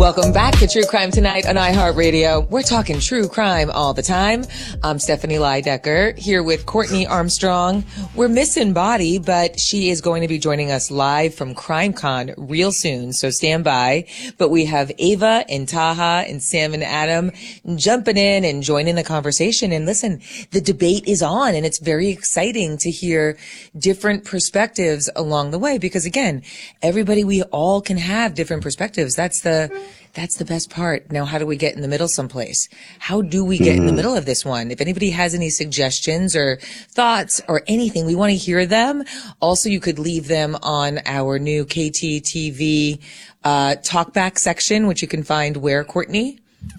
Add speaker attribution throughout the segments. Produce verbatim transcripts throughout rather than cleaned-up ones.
Speaker 1: Welcome back to True Crime Tonight on iHeartRadio. We're talking true crime all the time. I'm Stephanie Leidecker here with Courtney Armstrong. We're missing Body, but she is going to be joining us live from CrimeCon real soon, so stand by. But we have Ava and Taha and Sam and Adam jumping in and joining the conversation. And listen, the debate is on, and it's very exciting to hear different perspectives along the way because, again, everybody, we all can have different perspectives. That's the That's the best part. Now, how do we get in the middle someplace? How do we get mm. in the middle of this one? If anybody has any suggestions or thoughts or anything, we want to hear them. Also, you could leave them on our new K T T V uh talkback section, which you can find where, Courtney?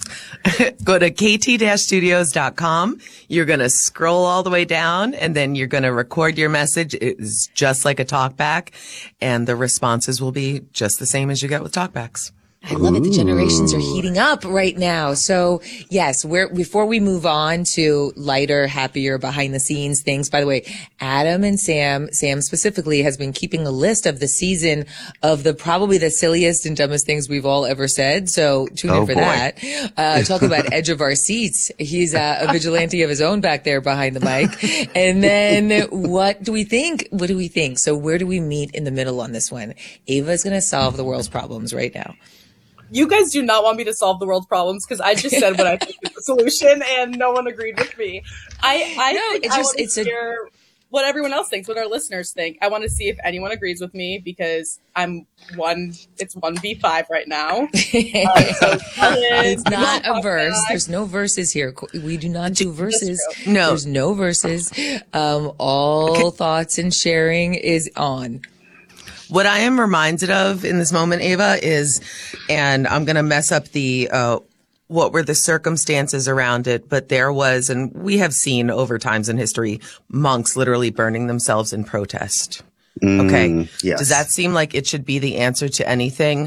Speaker 2: Go to k t studios dot com. You're going to scroll all the way down, and then you're going to record your message. It's just like a talkback, and the responses will be just the same as you get with talkbacks.
Speaker 1: I love it. The generations are heating up right now. So yes, we're, before we move on to lighter, happier, behind the scenes things, by the way, Adam and Sam, Sam specifically has been keeping a list of the season of the probably the silliest and dumbest things we've all ever said. So tune oh, in for boy. that. Uh, talk about edge of our seats. He's uh, a vigilante of his own back there behind the mic. And then what do we think? What do we think? So where do we meet in the middle on this one? Ava's going to solve the world's problems right now.
Speaker 3: You guys do not want me to solve the world's problems because I just said what I think is the solution, and no one agreed with me. I, I
Speaker 1: no,
Speaker 3: think
Speaker 1: it's
Speaker 3: I
Speaker 1: just
Speaker 3: want to
Speaker 1: it's
Speaker 3: hear a... what everyone else thinks, what our listeners think. I want to see if anyone agrees with me because I'm one. It's one v five right now. uh, so
Speaker 1: it's not a verse. Back. There's no verses here. We do not do verses.
Speaker 2: No,
Speaker 1: there's no verses. Um, all okay. Thoughts and sharing is on.
Speaker 2: What I am reminded of in this moment, Ava, is, and I'm going to mess up the, uh, what were the circumstances around it, but there was, and we have seen over times in history, monks literally burning themselves in protest.
Speaker 4: Mm,
Speaker 2: okay.
Speaker 4: Yes.
Speaker 2: Does that seem like it should be the answer to anything?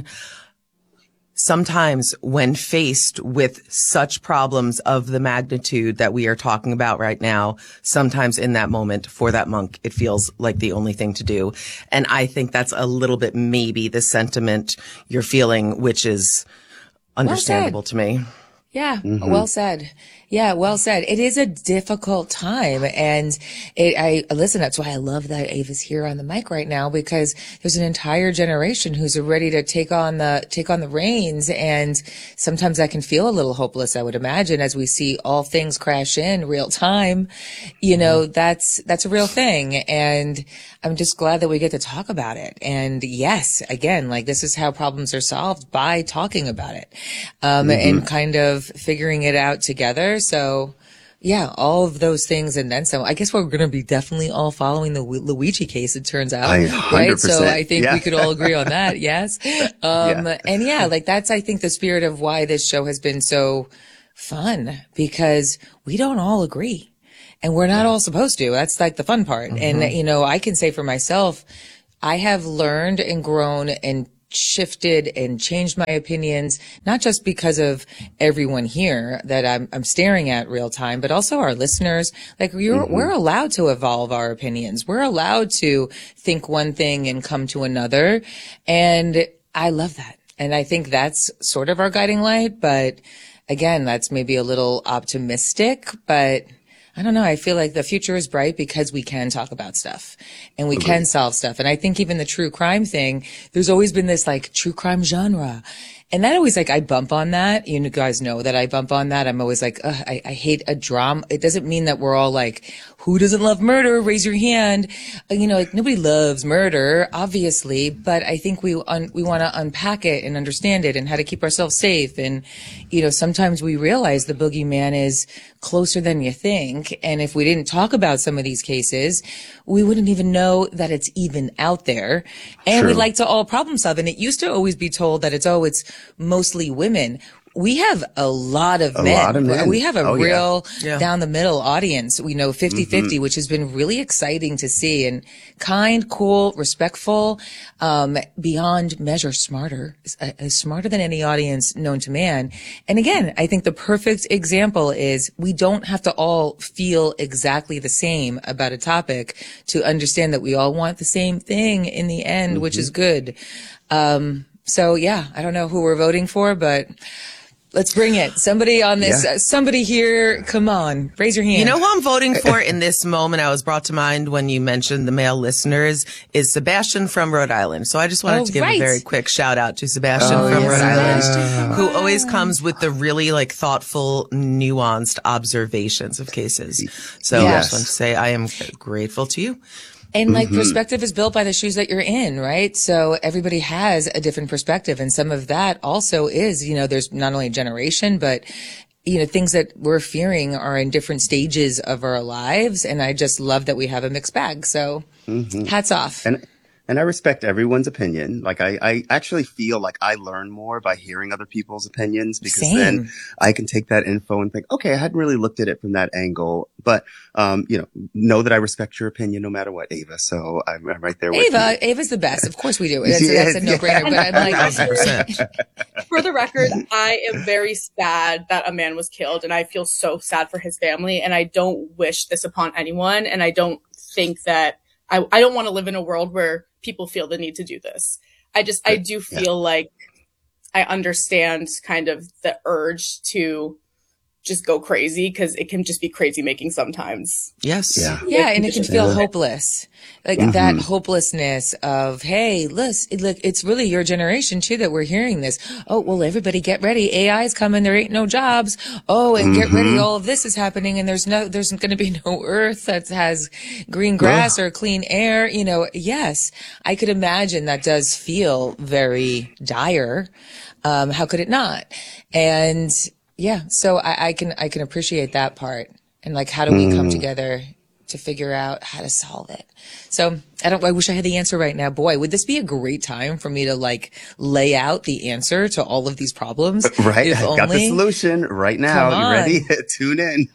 Speaker 2: Sometimes when faced with such problems of the magnitude that we are talking about right now, sometimes in that moment for that monk, it feels like the only thing to do. And I think that's a little bit maybe the sentiment you're feeling, which is understandable
Speaker 1: well
Speaker 2: to me.
Speaker 1: Yeah, mm-hmm. well said. Yeah, well said. It is a difficult time. And it, I, listen, that's why I love that Ava's here on the mic right now, because there's an entire generation who's ready to take on the, take on the reins. And sometimes that can feel a little hopeless, I would imagine, as we see all things crash in real time. You know, mm-hmm. that's, that's a real thing. And I'm just glad that we get to talk about it. And yes, again, like this is how problems are solved, by talking about it, um, mm-hmm. and kind of figuring it out together. So, yeah, all of those things and then some. I guess we're going to be definitely all following the Luigi case, it turns out.
Speaker 4: I,
Speaker 1: right? So I think
Speaker 4: yeah.
Speaker 1: we could all agree on that, yes? Um,
Speaker 4: yeah.
Speaker 1: And yeah, like that's, I think, the spirit of why this show has been so fun, because we don't all agree. And we're not all supposed to. That's like the fun part. Mm-hmm. And, you know, I can say for myself, I have learned and grown and shifted and changed my opinions, not just because of everyone here that I'm, I'm staring at real time, but also our listeners. Like you're, mm-hmm. we're allowed to evolve our opinions. We're allowed to think one thing and come to another. And I love that. And I think that's sort of our guiding light. But again, that's maybe a little optimistic, but I don't know. I feel like the future is bright because we can talk about stuff and we okay. can solve stuff. And I think even the true crime thing, there's always been this like true crime genre. And that always like, I bump on that. You guys know that I bump on that. I'm always like, ugh, I, I hate a drama. It doesn't mean that we're all like, who doesn't love murder? Raise your hand. You know, like nobody loves murder, obviously, but I think we, un- we want to unpack it and understand it and how to keep ourselves safe. And, you know, sometimes we realize the boogeyman is closer than you think. And if we didn't talk about some of these cases, we wouldn't even know that it's even out there. And
Speaker 4: True.
Speaker 1: We like to all problem solve. And it used to always be told that it's, oh, it's mostly women. We have a lot of
Speaker 4: a
Speaker 1: men.
Speaker 4: Lot of men.
Speaker 1: We have a
Speaker 4: oh,
Speaker 1: real
Speaker 4: yeah.
Speaker 1: Yeah. down the middle audience. We know fifty-fifty, mm-hmm. which has been really exciting to see, and kind, cool, respectful, um, beyond measure smarter, uh, smarter than any audience known to man. And again, I think the perfect example is we don't have to all feel exactly the same about a topic to understand that we all want the same thing in the end, mm-hmm. which is good. Um, So yeah, I don't know who we're voting for, but let's bring it. Somebody on this, yeah. uh, somebody here, come on, raise your hand.
Speaker 2: You know who I'm voting for in this moment? I was brought to mind when you mentioned the male listeners is Sebastian from Rhode Island. So I just wanted
Speaker 1: oh,
Speaker 2: to give
Speaker 1: right.
Speaker 2: a very quick shout out to Sebastian
Speaker 1: oh,
Speaker 2: from
Speaker 1: yes,
Speaker 2: Rhode
Speaker 1: Sebastian
Speaker 2: Island,
Speaker 1: from
Speaker 2: who
Speaker 1: Rhode
Speaker 2: always
Speaker 1: Island.
Speaker 2: comes with the really like thoughtful, nuanced observations of cases. So
Speaker 1: yes.
Speaker 2: I just want to say I am grateful to you.
Speaker 1: And like
Speaker 4: mm-hmm.
Speaker 1: perspective is built by the shoes that you're in, right? So everybody has a different perspective. And some of that also is, you know, there's not only a generation, but, you know, things that we're fearing are in different stages of our lives. And I just love that we have a mixed bag. So mm-hmm. hats off.
Speaker 4: And And I respect everyone's opinion. Like I, I actually feel like I learn more by hearing other people's opinions because
Speaker 1: Same.
Speaker 4: then I can take that info and think, okay, I hadn't really looked at it from that angle. But, um, you know, know that I respect your opinion no matter what, Ava. So I'm, I'm right there with
Speaker 1: Ava,
Speaker 4: you.
Speaker 1: Ava's the best. Of course we do. That's, that's a no-brainer. But I'm like,
Speaker 2: one thousand percent.
Speaker 3: For the record, I am very sad that a man was killed, and I feel so sad for his family. And I don't wish this upon anyone. And I don't think that I, I don't want to live in a world where people feel the need to do this. I just, I do feel yeah. like I understand kind of the urge to just go crazy because it can just be crazy making sometimes.
Speaker 2: Yes.
Speaker 4: Yeah.
Speaker 1: Yeah. And it can feel
Speaker 4: yeah.
Speaker 1: hopeless. Like mm-hmm. that hopelessness of, hey, listen, look, it's really your generation too that we're hearing this. Oh, well, everybody get ready. A I is coming. There ain't no jobs. Oh, and mm-hmm. get ready. All of this is happening. And there's no, there's going to be no earth that has green grass yeah. or clean air. You know, yes, I could imagine that does feel very dire. Um, how could it not? And yeah, so I, I can, I can appreciate that part. And like, how do we come together to figure out how to solve it? So I don't, I wish I had the answer right now. Boy, would this be a great time for me to like lay out the answer to all of these problems?
Speaker 4: Right.
Speaker 1: If
Speaker 4: I
Speaker 1: only.
Speaker 4: got the solution right now. You ready? Tune in.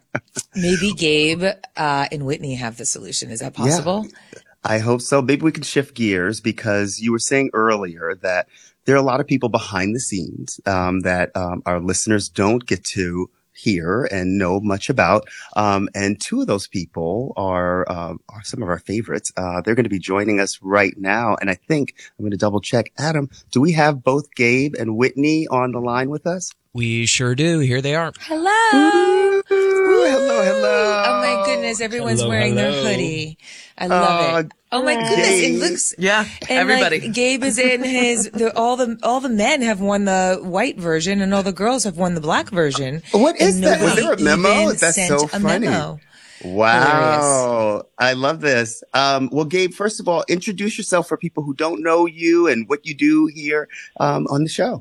Speaker 1: Maybe Gabe, uh, and Whitney have the solution. Is that possible?
Speaker 4: Yeah, I hope so. Maybe we can shift gears because you were saying earlier that there are a lot of people behind the scenes, um, that, um, our listeners don't get to hear and know much about. Um, and two of those people are, uh, are some of our favorites. Uh, they're going to be joining us right now. And I think I'm going to double check. Adam, do we have both Gabe and Whitney on the line with us?
Speaker 5: We sure do. Here they are.
Speaker 1: Hello.
Speaker 4: Ooh, hello, hello.
Speaker 1: Oh my goodness. Everyone's
Speaker 5: hello,
Speaker 1: wearing
Speaker 5: hello.
Speaker 1: their hoodie. I love
Speaker 4: uh,
Speaker 1: it. Oh my goodness. It looks.
Speaker 2: Yeah.
Speaker 1: And
Speaker 2: everybody.
Speaker 1: Like, Gabe is in his, the, all the, all the men have won the white version and all the girls have won the black version.
Speaker 4: What is that? Was there a memo?
Speaker 1: even
Speaker 4: That's
Speaker 1: sent
Speaker 4: so
Speaker 1: a
Speaker 4: funny.
Speaker 1: memo.
Speaker 4: Wow.
Speaker 1: Hilarious.
Speaker 4: I love this. Um, well, Gabe, first of all, introduce yourself for people who don't know you and what you do here, um, on the show.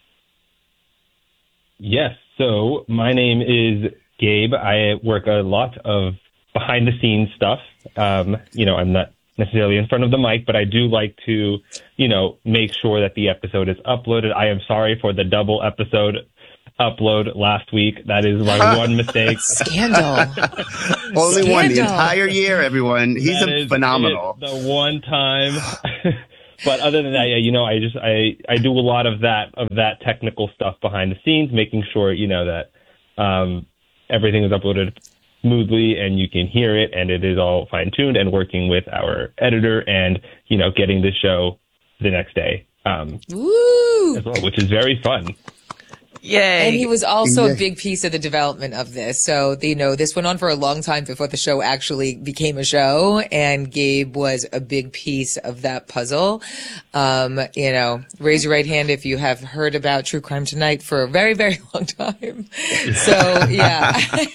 Speaker 6: Yes. So my name is Gabe. I work a lot of behind the scenes stuff. Um, you know, I'm not necessarily in front of the mic, but I do like to, you know, make sure that the episode is uploaded. I am sorry for the double episode upload last week. That is my one mistake.
Speaker 1: Scandal.
Speaker 4: Only
Speaker 1: Scandal.
Speaker 4: one the entire year, everyone. He's
Speaker 6: That
Speaker 4: a
Speaker 6: is
Speaker 4: phenomenal.
Speaker 6: it, the one time. But other than that, yeah, you know, I just, I, I do a lot of that, of that technical stuff behind the scenes, making sure, you know, that, um, everything is uploaded smoothly and you can hear it and it is all fine tuned, and working with our editor and, you know, getting the show the next day, um,
Speaker 1: Woo!
Speaker 6: as well, which is very fun.
Speaker 2: Yay.
Speaker 1: And he was also
Speaker 4: Yeah.
Speaker 1: a big piece of the development of this. So, you know, this went on for a long time before the show actually became a show. And Gabe was a big piece of that puzzle. Um, you know, raise your right hand if you have heard about True Crime Tonight for a very, very long time. So, yeah.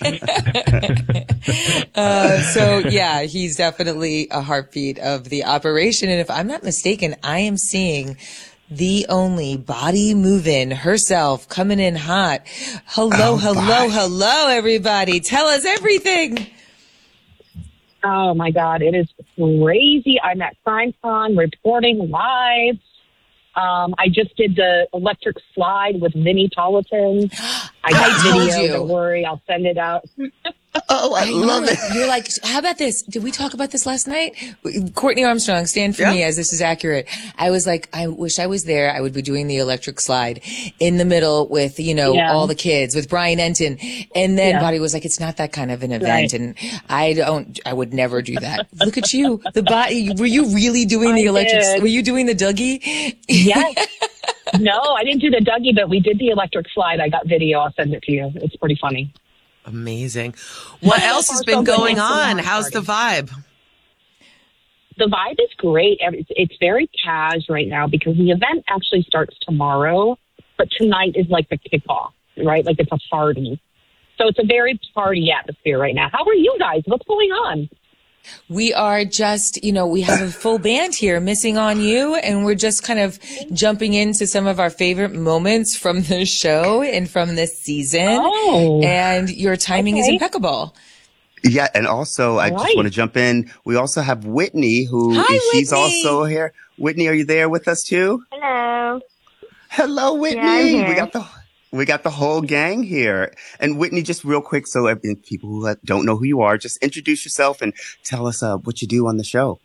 Speaker 1: uh, so, yeah, he's definitely a heartbeat of the operation. And if I'm not mistaken, I am seeing the only body moving herself coming in hot. Hello,
Speaker 4: Oh,
Speaker 1: hello,
Speaker 4: bye.
Speaker 1: hello, everybody. Tell us everything.
Speaker 7: Oh my God, it is crazy. I'm at CrimeCon reporting live. Um, I just did the electric slide with Vinnie Politan. I got
Speaker 1: I told
Speaker 7: video.
Speaker 1: you.
Speaker 7: Don't worry, I'll send it out.
Speaker 4: Oh, I, love
Speaker 1: know.
Speaker 4: it.
Speaker 1: You're like, how about this? Did we talk about this last night? Courtney Armstrong, stand for
Speaker 2: Yeah.
Speaker 1: me as this is accurate. I was like, I wish I was there. I would be doing the electric slide in the middle with, you know,
Speaker 7: Yeah.
Speaker 1: all the kids, with Brian Enton. And then
Speaker 7: Yeah.
Speaker 1: Body was like, it's not that kind of an event.
Speaker 7: Right.
Speaker 1: And I don't, I would never do that. Look at you. The body, were you really doing the
Speaker 7: I
Speaker 1: electric,
Speaker 7: did.
Speaker 1: were you doing the Dougie?
Speaker 7: Yes. No, I didn't do the Dougie, but we did the electric slide. I got video. I'll send it to you. It's pretty funny.
Speaker 2: Amazing. What else has been going on? How's the vibe?
Speaker 7: The vibe is great. It's, it's very cas right now because the event actually starts tomorrow, but tonight is like the kickoff, right? Like it's a party. So it's a very party atmosphere right now. How are you guys? What's going on?
Speaker 1: We are just, you know, we have a full band here, Missing on You, and we're just kind of jumping into some of our favorite moments from the show and from this season.
Speaker 7: Oh,
Speaker 1: and your timing is
Speaker 7: okay.
Speaker 1: impeccable.
Speaker 4: Yeah, and also I
Speaker 7: All
Speaker 4: just
Speaker 7: right.
Speaker 4: want to jump in. We also have Whitney, who
Speaker 1: Hi,
Speaker 4: she's
Speaker 1: Whitney.
Speaker 4: also here. Whitney, are you there with us too?
Speaker 8: Hello.
Speaker 4: Hello, Whitney.
Speaker 8: Yeah, I'm here.
Speaker 4: We got the we got the whole gang here. And Whitney, just real quick, so uh, people who don't know who you are, just introduce yourself and tell us uh, what you do on the show.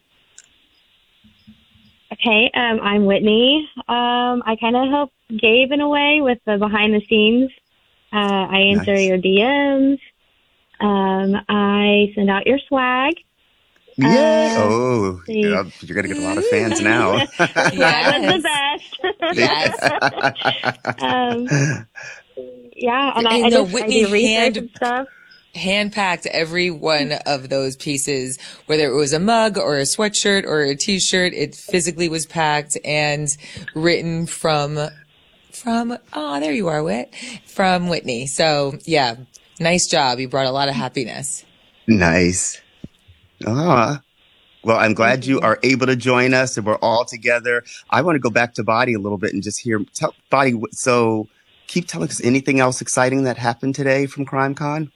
Speaker 8: Okay, um, I'm Whitney. Um, I kind of help Gabe in a way with the behind the scenes. Uh, I answer
Speaker 4: Nice.
Speaker 8: your D Ms. Um, I send out your swag.
Speaker 4: Yeah.
Speaker 8: Uh,
Speaker 4: oh,
Speaker 8: see.
Speaker 4: yeah, you're gonna get a lot of fans now.
Speaker 8: Swag was the best.
Speaker 1: Yes.
Speaker 8: um, yeah, and I,
Speaker 1: And
Speaker 8: I,
Speaker 1: the
Speaker 8: just, I
Speaker 1: Whitney
Speaker 8: do research
Speaker 1: hand-
Speaker 8: and stuff.
Speaker 1: Hand-packed every one of those pieces, whether it was a mug or a sweatshirt or a t-shirt, it physically was packed and written from, from, oh, there you are, Whit, from Whitney. So yeah, nice job. You brought a lot of happiness.
Speaker 4: Nice. Ah. Well, I'm glad you are able to join us and we're all together. I want to go back to Body a little bit and just hear, tell Body, so keep telling us anything else exciting that happened today from CrimeCon.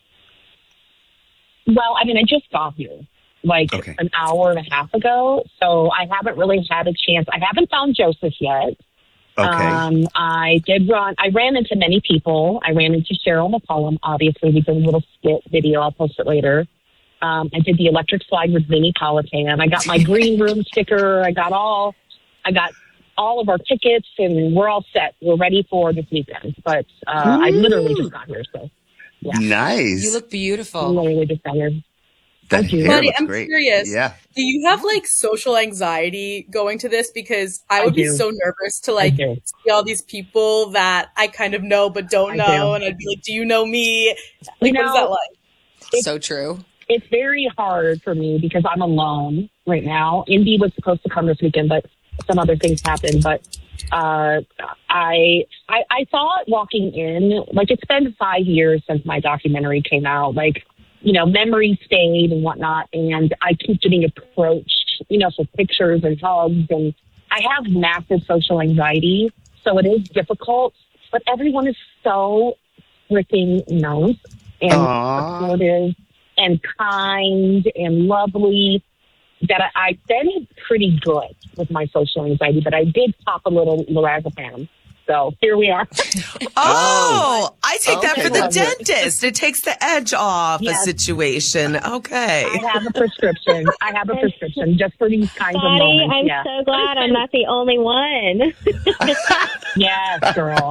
Speaker 7: Well, I mean, I just got here like
Speaker 4: Okay.
Speaker 7: an hour and a half ago, so I haven't really had a chance. I haven't found Joseph yet.
Speaker 4: Okay.
Speaker 7: Um, I did run, I ran into many people. I ran into Cheryl McCollum, obviously. We did a little skit video. I'll post it later. Um, I did the electric slide with Vinnie Politan. I got my green room sticker. I got all, I got all of our tickets and we're all set. We're ready for this weekend. But, uh, I literally just got here, so. Yeah.
Speaker 4: Nice.
Speaker 1: You look
Speaker 7: I
Speaker 1: beautiful.
Speaker 7: literally just got here.
Speaker 4: The
Speaker 7: Thank you.
Speaker 4: hair
Speaker 3: Buddy,
Speaker 4: looks
Speaker 3: I'm
Speaker 4: great.
Speaker 3: curious.
Speaker 4: Yeah.
Speaker 3: Do you have like social anxiety going to this? Because I
Speaker 7: I
Speaker 3: would be
Speaker 7: do.
Speaker 3: so nervous to
Speaker 7: I
Speaker 3: like
Speaker 7: do.
Speaker 3: see all these people that I kind of know but don't
Speaker 7: I
Speaker 3: know,
Speaker 7: do.
Speaker 3: and I'd be like, "Do you know me?" Like,
Speaker 7: You
Speaker 3: what is
Speaker 7: know,
Speaker 3: that like?
Speaker 1: So true.
Speaker 7: It's very hard for me because I'm alone right now. Indy was supposed to come this weekend, but some other things happened. But uh, I, I I saw it walking in. Like, it's been five years since my documentary came out. Like, you know, memories stayed and whatnot. And I keep getting approached, you know, for pictures and hugs. And I have massive social anxiety, so it is difficult. But everyone is so freaking nice and
Speaker 4: Aw.
Speaker 7: supportive and kind and lovely that I, I've been pretty good with my social anxiety, but I did pop a little lorazepam. So here we are.
Speaker 2: Oh, I take that
Speaker 4: Okay.
Speaker 2: for the
Speaker 7: Love it.
Speaker 2: dentist. It takes the edge off
Speaker 7: Yes.
Speaker 2: a situation. Okay.
Speaker 7: I have a prescription. I have a prescription just for these kinds of
Speaker 8: Buddy,
Speaker 7: moments.
Speaker 8: I'm
Speaker 7: yeah.
Speaker 8: so glad I'm not the only one.
Speaker 7: Yes, girl.